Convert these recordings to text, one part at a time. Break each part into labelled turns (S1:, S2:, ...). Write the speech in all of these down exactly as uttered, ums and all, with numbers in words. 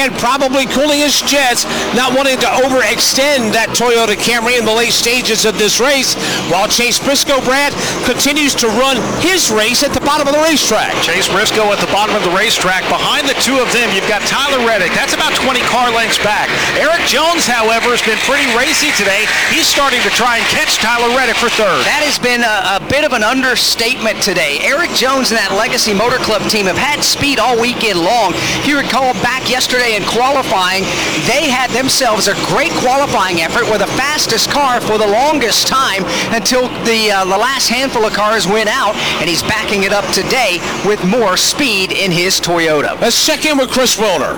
S1: and probably cooling his jets, not wanting to overextend that Toyota Camry in the late stages of this race, while Chase Briscoe, Brad, continues to run his race at the bottom of the racetrack.
S2: Chase Briscoe at the bottom of the racetrack. Behind the two of them, you've got Tyler Reddick. That's about twenty car lengths back. Eric Jones, however, has been pretty racy today. He's starting to try and catch Tyler Reddick for third.
S3: That has been a, a bit of an understatement today. Eric Jones and that Legacy Motor Club team have had speed all weekend long. If you recall back yesterday in qualifying, they had themselves a great qualifying effort with the fastest car for the longest time until the, uh, the last handful of cars went out, and he's backing it up today with more speed in his Toyota.
S1: Let's check in with Chris Wilner.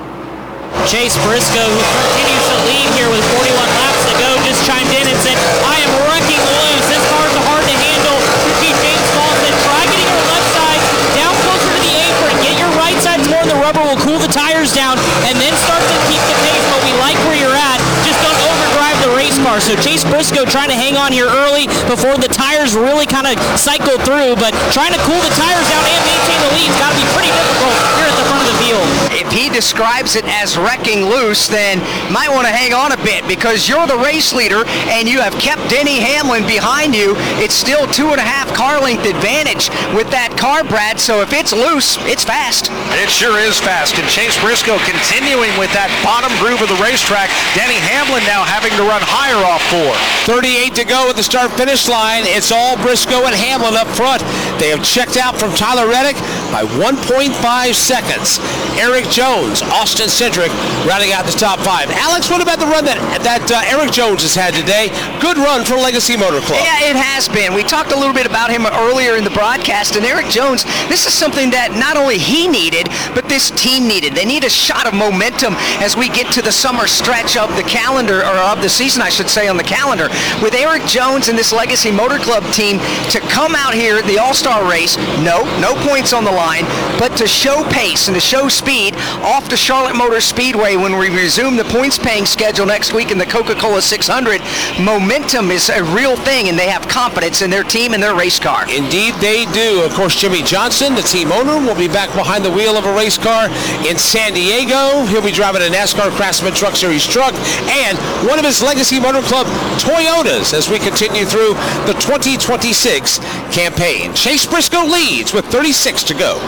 S4: Chase Briscoe, who continues to lead here with forty-one laps to go, just chimed in and said, I am wrecking loose. This car's hard to handle. Repeat James Paulson, try getting your left side down closer to the apron. Get your right side more in the rubber. We'll cool the tires down and then start to keep the pace. But we like where you're at. Just don't overdrive the race car. So Chase Briscoe trying to hang on here early before the tires really kind of cycle through. But trying to cool the tires down and maintain the lead has got to be pretty difficult here at the front of the field.
S3: If he describes it as wrecking loose, then you might want to hang on a bit because you're the race leader and you have kept Denny Hamlin behind you. It's still two and a half car length advantage with that car, Brad. So if it's loose, it's fast.
S2: It sure is fast. And Chase Briscoe continuing with that bottom groove of the racetrack. Denny Hamlin now having to run higher off four.
S1: thirty-eight to go at the start-finish line. It's all Briscoe and Hamlin up front. They have checked out from Tyler Reddick by one point five seconds. Eric Jones, Austin Cindric, rounding out the top five. Alex, what about the run that that uh, Eric Jones has had today? Good run for Legacy Motor Club.
S3: Yeah, it has been. We talked a little bit about him earlier in the broadcast, and Eric Jones, this is something that not only he needed, but this team needed. They need a shot of momentum as we get to the summer stretch of the calendar, or of the season, I should say, on the calendar. With Eric Jones and this Legacy Motor Club team to come out here at the All-Star race, no, no points on the line, but to show pace and to show speed off to Charlotte Motor Speedway when we resume the points-paying schedule next week in the Coca-Cola six hundred. Momentum is a real thing, and they have confidence in their team and their race car.
S1: Indeed, they do. Of course, Jimmy Johnson, the team owner, will be back behind the wheel of a race car in San Diego. He'll be driving a NASCAR Craftsman Truck Series truck and one of his Legacy Motor Club Toyotas as we continue through the twenty twenty-six campaign. Chase Briscoe leads with thirty-six to go.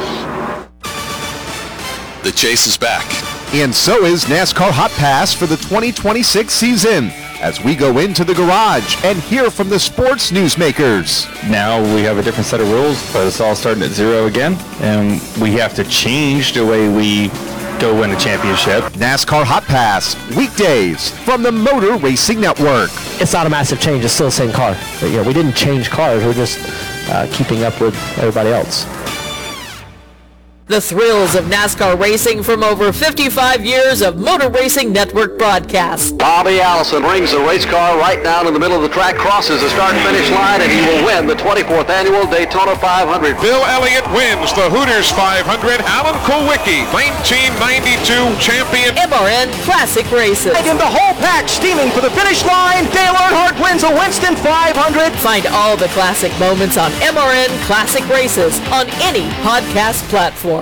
S5: The chase is back.
S6: And so is NASCAR Hot Pass for the twenty twenty-six season, as we go into the garage and hear from the sports newsmakers.
S7: Now we have a different set of rules, but it's all starting at zero again, and we have to change the way we go win a championship.
S6: NASCAR Hot Pass, weekdays from the Motor Racing Network.
S8: It's not a massive change, it's still the same car. But, you know, we didn't change cars, we're just uh, keeping up with everybody else.
S9: The thrills of NASCAR racing from over fifty-five years of Motor Racing Network broadcasts.
S10: Bobby Allison brings the race car right down in the middle of the track, crosses the start-finish line, and he will win the twenty-fourth annual Daytona five hundred.
S11: Bill Elliott wins the Hooters five hundred. Alan Kulwicki, nineteen ninety-two champion.
S9: M R N Classic Races.
S3: And in the whole pack, steaming for the finish line, Dale Earnhardt wins a Winston five hundred.
S9: Find all the classic moments on M R N Classic Races on any podcast platform.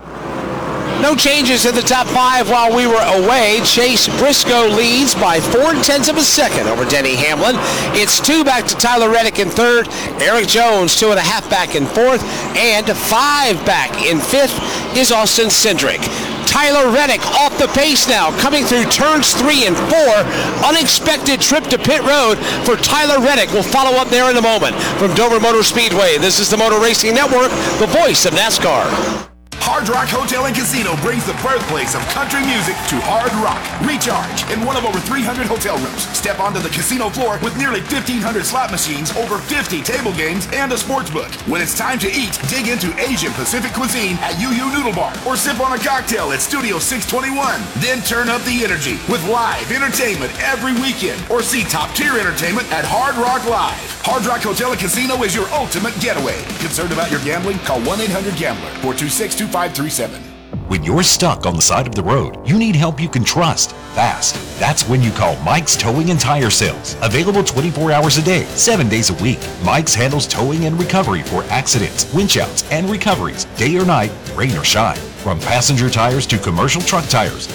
S1: No changes in the top five while we were away. Chase Briscoe leads by four tenths of a second over Denny Hamlin. It's two back to Tyler Reddick in third. Eric Jones two and a half back in fourth. And five back in fifth is Austin Cindric. Tyler Reddick off the pace now, coming through turns three and four. Unexpected trip to pit road for Tyler Reddick. We'll follow up there in a moment. From Dover Motor Speedway, this is the Motor Racing Network, the voice of NASCAR.
S12: Hard Rock Hotel and Casino brings the birthplace of country music to Hard Rock. Recharge in one of over three hundred hotel rooms. Step onto the casino floor with nearly fifteen hundred slot machines, over fifty table games, and a sports book. When it's time to eat, dig into Asian Pacific cuisine at Yu Yu Noodle Bar, or sip on a cocktail at Studio six twenty-one. Then turn up the energy with live entertainment every weekend, or see top-tier entertainment at Hard Rock Live. Hard Rock Hotel and Casino is your ultimate getaway. Concerned about your gambling? Call one eight hundred gambler, four two six, two five three seven.
S13: When you're stuck on the side of the road, you need help you can trust, fast. That's when you call Mike's Towing and Tire Sales. Available twenty-four hours a day, seven days a week. Mike's handles towing and recovery for accidents, winch outs, and recoveries, day or night, rain or shine. From passenger tires to commercial truck tires,